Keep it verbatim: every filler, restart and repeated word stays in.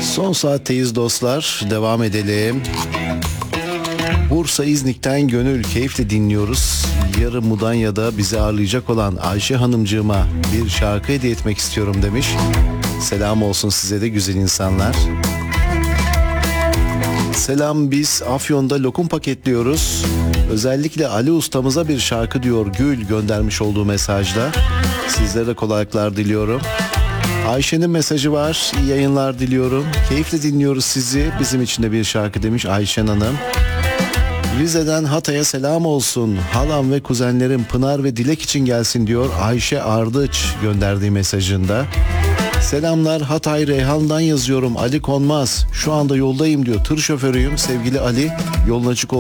Son saatteyiz dostlar. Devam edelim. Bursa İznik'ten Gönül, keyifle dinliyoruz. Yarın Mudanya'da bizi ağırlayacak olan Ayşe Hanımcığıma bir şarkı hediye etmek istiyorum demiş. Selam olsun size de güzel insanlar. Selam, biz Afyon'da lokum paketliyoruz. Özellikle Ali ustamıza bir şarkı diyor Gül göndermiş olduğu mesajda. Sizlere de kolaylıklar diliyorum. Ayşe'nin mesajı var. İyi yayınlar diliyorum. Keyifle dinliyoruz sizi. Bizim için de bir şarkı demiş Ayşen Hanım. Rize'den Hatay'a selam olsun. Halam ve kuzenlerim Pınar ve Dilek için gelsin diyor Ayşe Ardıç gönderdiği mesajında. Selamlar, Hatay Reyhan'dan yazıyorum. Ali Konmaz. Şu anda yoldayım diyor. Tır şoförüyüm. Sevgili Ali, yolun açık olsun.